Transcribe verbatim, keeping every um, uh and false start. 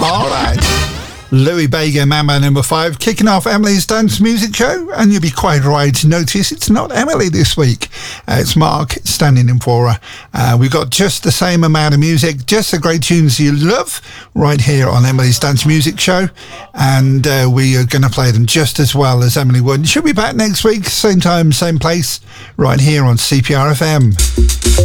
All right. Louis Bega, Mama number five, kicking off Emily's Dance Music Show. And you'll be quite right to notice it's not Emily this week. Uh, it's Mark standing in for her. Uh, we've got just the same amount of music, just the great tunes you love, right here on Emily's Dance Music Show. And uh, we are going to play them just as well as Emily would. She'll be back next week, same time, same place, right here on C P R F M.